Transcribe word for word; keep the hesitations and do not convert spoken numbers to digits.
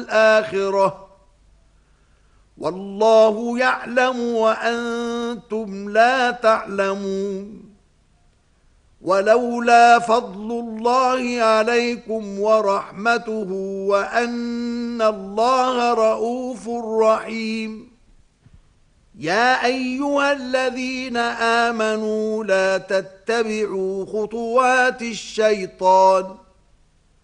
الآخرة والله يعلم وأنتم لا تعلمون. ولولا فضل الله عليكم ورحمته وأن الله رؤوف رحيم. يا أيها الذين آمنوا لا تتبعوا خطوات الشيطان